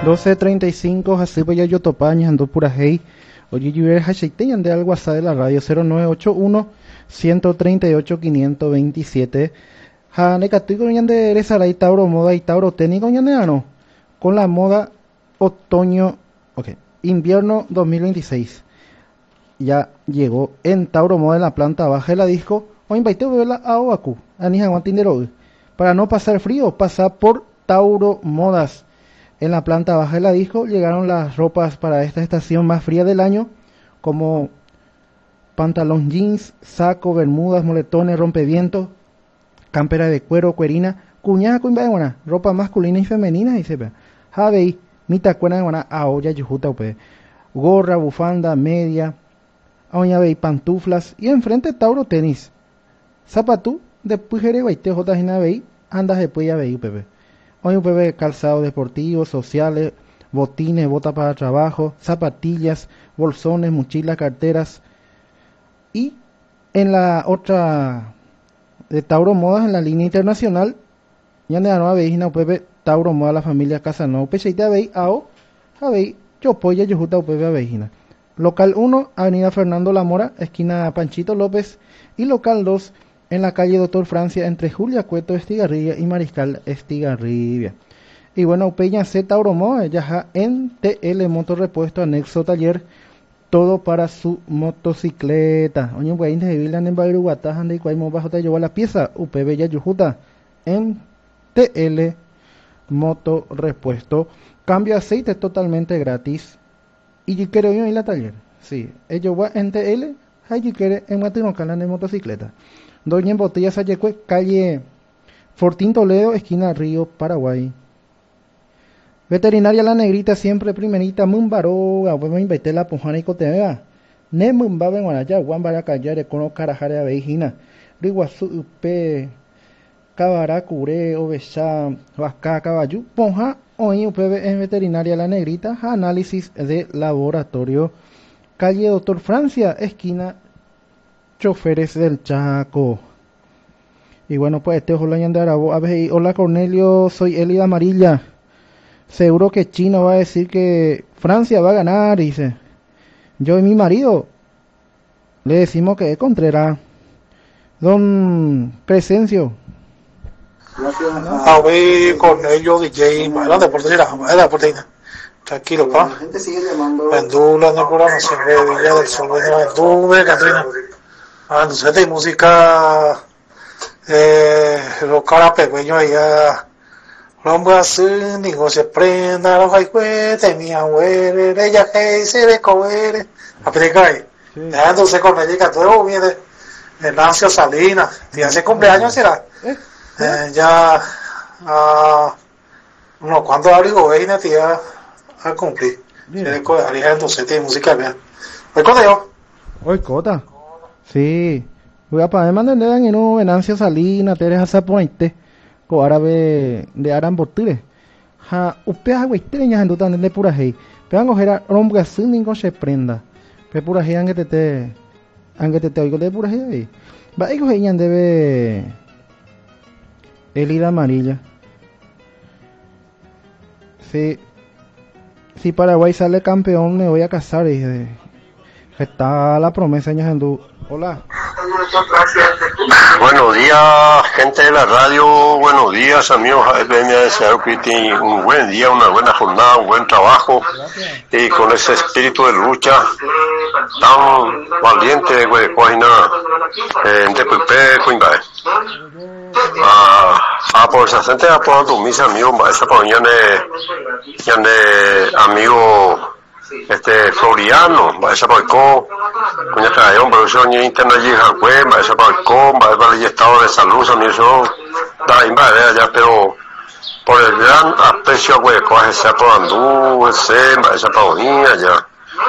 12:35, así voy a Yotopaña, ando pura hey. Oye, yo era hashtag ande al WhatsApp de la radio 0981 138 527. Ja, necatui con yande eresara y Tauro moda y Tauro técnico yande ano. Con la moda otoño, invierno 2026. Ya llegó en Tauro moda en la planta baja de la disco. O invité a verla a Oaku, a Nijaguantindero. Para no pasar frío, pasa por Tauro Modas. En la planta baja de la disco llegaron las ropas para esta estación más fría del año, como pantalón jeans, saco, bermudas, moletones, rompevientos, campera de cuero, cuerina, cuñada, cuimba, ropa masculina y femenina, y se ve. Javei, mita cuena de guana, aoya, yujuta, upe. Gorra, bufanda, media, aoña vei, pantuflas, y enfrente Tauro tenis. Zapatú, después jere guaite, jota jina vei, andas después ya vei, upe. Hoy un bebé calzado deportivo, sociales, botines, botas para trabajo, zapatillas, bolsones, mochilas, carteras. Y en la otra de Tauro Modas, en la línea internacional, ya de la nueva vejina, bebé Tauro Moda, la familia Casanova, pecheita vei, ao, javei, yo polla, yo juta, bebé vejina. Local 1, Avenida Fernando La Mora, esquina Panchito López, y local 2, en la calle Doctor Francia, entre Julia Cueto Estigarribia y Mariscal Estigarribia. Y bueno, Peña C Tauro Moda, ya en TL Motor Repuesto, anexo taller, todo para su motocicleta. Oye, pues ahí de Vilan en Bairuguatá, ande y cuaimo bajo te llevó la pieza, UPB ya yujuta, en TL Motor Repuesto. Cambio de aceite totalmente gratis. Y yo quiero ir a la taller. Sí, ellos va en TL, ahí quiere en Matinocalan de motocicleta. Doña en Botella Sayecue, calle Fortín Toledo, esquina Río, Paraguay. Veterinaria La Negrita, siempre primerita, Mumbaroga, me invité la pujana y cotega. Ne Mumbabe, Guanaya, Guambara Callare, Cono Carajare, Avejina, Riguazú, Upe, Cabará, Curé, Ovesá, Huasca, Caballú, Ponja, hoy UPB en Veterinaria La Negrita, análisis de laboratorio. Calle Doctor Francia, esquina Choferes del Chaco. Y bueno, pues este ojo de Arabo. A ver, hola Cornelio, soy Elida Amarilla. Seguro que Chino va a decir que Francia va a ganar, dice. Yo y mi marido le decimos que es Contreras. Don Crescencio. A ver, Cornelio, DJ, la deportina. Tranquilo, pa. Vendula, no programación de Villa del Sol, Vendula, Catrina. Entonces de música los caras pequeños allá hombre así digo se prenda los haicuetes mi abuelo ella que se le coere aplica ahí entonces con ella que todo viene de Nancio Salinas y hace cumpleaños será ya no cuando abrigo veina tía a cumplir entonces de música bien hoy cota. Sí, voy a poner mandarle en un Venancio Salina, Teresa Zapointe, con árabe de Arambotire. Ja, usted ha guaitire ya en dutan de pura hey. Pero van a coger rombo así ningo se prenda. Pero pura hey angue te oigo de pura hey. Va a coger ya debe Elida Amarilla. Sí, si Paraguay sale campeón me voy a casar y está la promesa ya en Hola. Buenos días, gente de la radio. Buenos días, amigos. Venía a desear que tengan un buen día, una buena jornada, un buen trabajo. Y con ese espíritu de lucha tan valiente de Guayna, de Pepe, Coimbae. Por esa gente, por mis amigos, esa mañana, amigo. Floriano, va a ser balcón, con esta de hombre, yo ni internet llega, va a ser balcón, va a ser estado de salud, a mí eso da invade ya, pero por el gran aprecio, güey, coge ese apodandú, ese, va a ser pagonía, ya.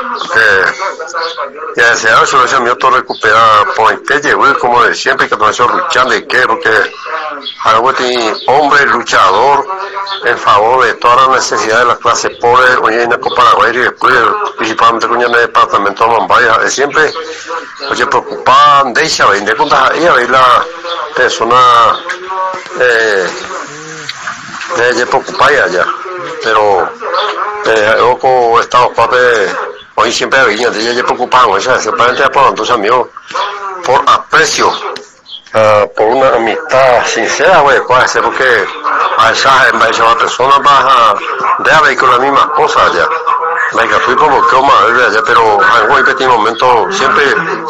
Ya deseado eso ese mío todo recuperar por que llegó como de siempre que todo luchando y que porque algo de hombre luchador en favor de todas las necesidades de la clase pobre hoy en la Copa Paraguay y después principalmente con el departamento de Mambaya de siempre oye preocupaban de ella de contar ahí a ver la persona de preocupada ya pero Oco Estados Papes, hoy siempre había, ella se preocupaba, ella se parece por entonces amigo, por aprecio, por una amistad sincera, güey, puede ser porque a esa persona vas a ver con las mismas cosas allá. Me fui como que allá, pero en este momento siempre,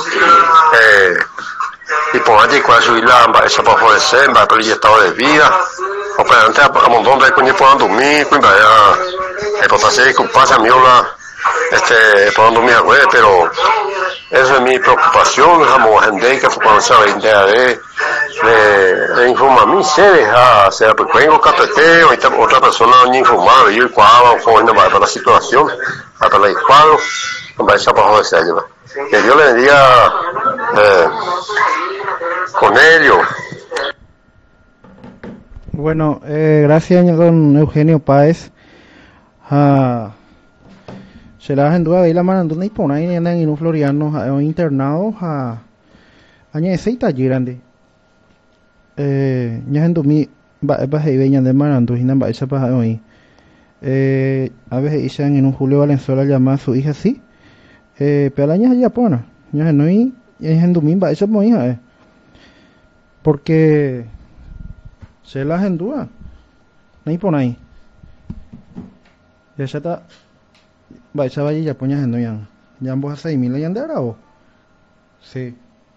y por allí cuando subir esa para favorecer, va a pedir estado de vida. O para antes a montón de coño puedan dormir, pues vaya, por hacer disculpas a mí puedan dormir güey, pero eso es mi preocupación, como gente que cuando se va de informar a mí, se deja, o sea, pues vengo KPT, o otra persona no informada, yo y cuadro, joven, para la situación, para el cuadro, para esa para joder, que Dios le bendiga con ellos. Bueno, gracias don Eugenio Páez. Se la en duda de la mano donde por ahí en un floriano internado a añade seita grande. Ya en domi va y veñan de mano hinan va esa para hoy. A veces echan en un Julio Valenzuela llamada a su hija así. Pero la niña japona, ya no y en domi va esa muy hija. Porque se las en duda. No hay por ahí. Ya está. Va, esa vaya ya poñas en doyan. Ya ambos a 6.000 ya de o. Sí.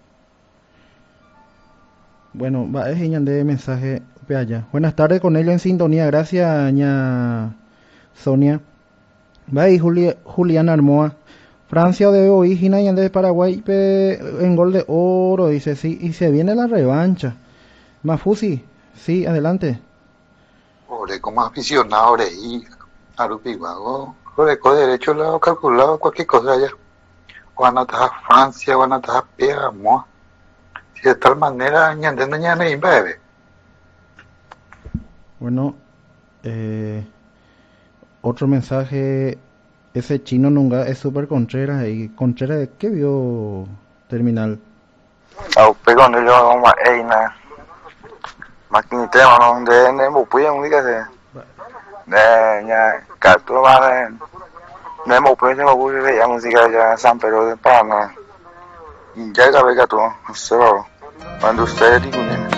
Bueno, va, es ella de mensaje de allá. Buenas tardes con ello en sintonía. Gracias, ña Sonia. Va y Julián Armoa. Francia de hoy, Gina y de Paraguay en gol de oro. Dice, sí, y se viene la revancha. Mafusi. Sí, adelante. Ore, como aficionado, ore, y Arupibago, ore, con derecho lado calculado, cualquier cosa allá. Van a estar Francia, van a estar Pegamo. Si de tal manera, ñandendo ñane y bebe. Bueno, otro mensaje, ese chino nunca es súper Contreras, y Contreras, ¿qué vio Terminal? Pegón, yo hago más, makinite mano de nemo puya única de ya carto va de nemo puya se puya de ya música ya San Pedro de Pana ya la vega tú solo cuando usted diga